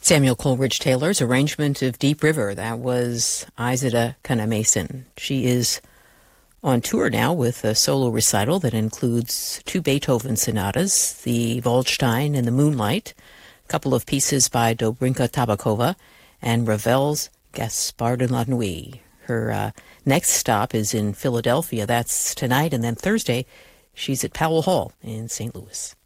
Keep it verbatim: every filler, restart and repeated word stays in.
Samuel Coleridge Taylor's arrangement of Deep River. That was Isida Kana Mason. She is on tour now with a solo recital that includes two Beethoven sonatas, the Waldstein and the Moonlight, a couple of pieces by Dobrinka Tabakova, and Ravel's Gaspard de la Nuit. Her uh, next stop is in Philadelphia. That's tonight, and then Thursday, she's at Powell Hall in Saint Louis.